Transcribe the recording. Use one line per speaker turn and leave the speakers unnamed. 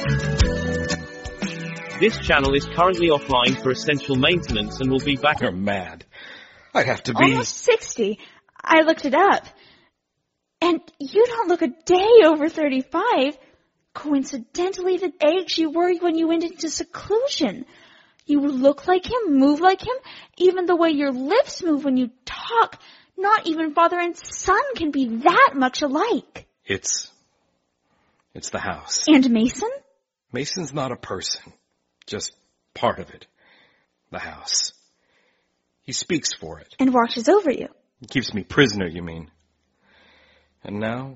This channel is currently offline for essential maintenance and will be back.
You're mad. I'd have to be...
Almost 60. I looked it up. And you don't look a day over 35. Coincidentally, the age you were when you went into seclusion. You look like him, move like him, even the way your lips move when you talk. Not even father and son can be that much alike.
It's the house.
And Mason?
Mason's not a person. Just part of it. The house. He speaks for it.
And watches over you.
He keeps me prisoner, you mean? And now,